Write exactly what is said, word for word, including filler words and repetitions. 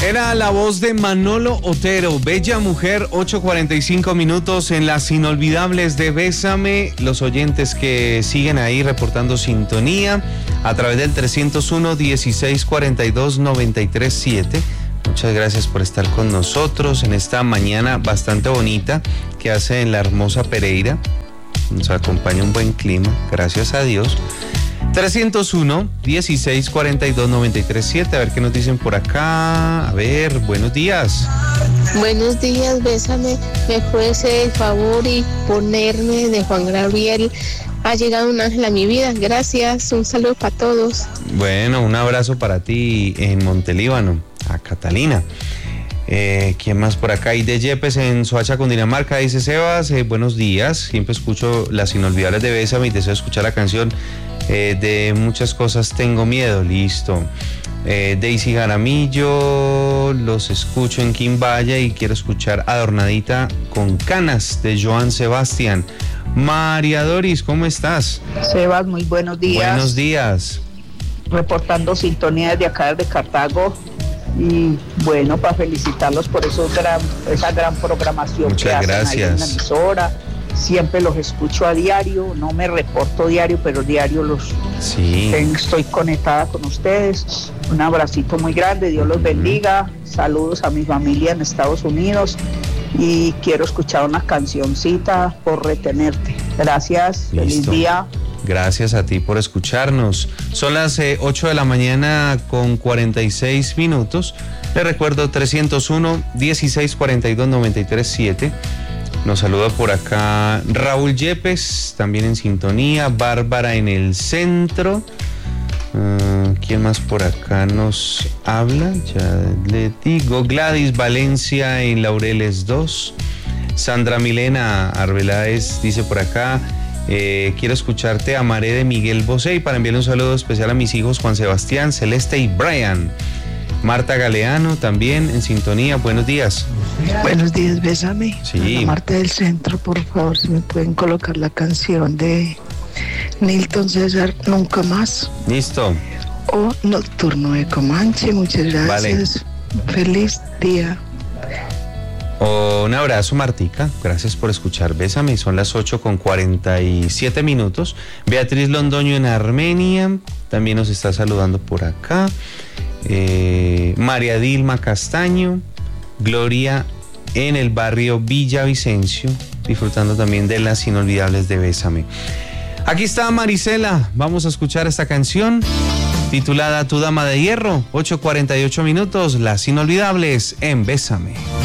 Era la voz de Manolo Otero, Bella Mujer, ocho cuarenta y cinco minutos en las inolvidables de Bésame. Los oyentes que siguen ahí reportando sintonía a través del trescientos uno, dieciséis cuarenta y dos, noventa y tres siete. Muchas gracias por estar con nosotros en esta mañana bastante bonita que hace en la hermosa Pereira. Nos acompaña un buen clima, gracias a Dios. trescientos uno, dieciséis cuarenta y dos, noventa y tres siete. A ver qué nos dicen por acá. A ver, buenos días. Buenos días, Bésame. ¿Me puede hacer el favor y ponerme de Juan Gabriel? Ha llegado un ángel a mi vida. Gracias. Un saludo para todos. Bueno, un abrazo para ti en Montelíbano, a Catalina. Eh, ¿Quién más por acá? Y de Yepes en Soacha, Cundinamarca, dice Sebas, eh, buenos días. Siempre escucho las inolvidables de Bésame y deseo escuchar la canción eh, de Muchas Cosas Tengo Miedo. Listo. Eh, Daisy Jaramillo, los escucho en Quimbaya y quiero escuchar Adornadita con Canas de Joan Sebastián. María Doris, ¿cómo estás? Sebas, muy buenos días. Buenos días. Reportando sintonía desde acá, desde Cartago. Y bueno, para felicitarlos por esos gran, esa gran programación. Muchas que hacen gracias. ahí en la emisora. Siempre los escucho a diario, no me reporto diario, pero diario los sí. estoy conectada con ustedes. Un abracito muy grande, Dios los bendiga. Saludos a mi familia en Estados Unidos y quiero escuchar una cancioncita por retenerte. Gracias, Listo. Feliz día. Gracias a ti por escucharnos. Son las eh, ocho de la mañana con cuarenta y seis minutos. Les recuerdo trescientos uno, dieciséis cuarenta y dos, noventa y tres siete. Nos saluda por acá Raúl Yepes, también en sintonía. Bárbara en el centro. Uh, ¿Quién más por acá nos habla? Ya le digo. Gladys Valencia en Laureles dos. Sandra Milena Arbeláez dice por acá. Eh, quiero escucharte, Amaré de Miguel Bosé, y para enviarle un saludo especial a mis hijos Juan Sebastián, Celeste y Brian. Marta Galeano también en sintonía, buenos días. Buenos días, Bésame. Sí. Marta del Centro, por favor, si me pueden colocar la canción de Nilton César, Nunca Más. Listo. O Nocturno de Comanche, muchas gracias. Vale. Feliz día. Oh, un abrazo, Martica, gracias por escuchar Bésame. Son las ocho con cuarenta y siete minutos. Beatriz Londoño en Armenia también nos está saludando por acá. eh, María Dilma Castaño, Gloria en el barrio Villavicencio, disfrutando también de las inolvidables de Bésame. Aquí está Marisela, vamos a escuchar esta canción titulada Tu Dama de Hierro. Ocho cuarenta y ocho minutos, las inolvidables en Bésame.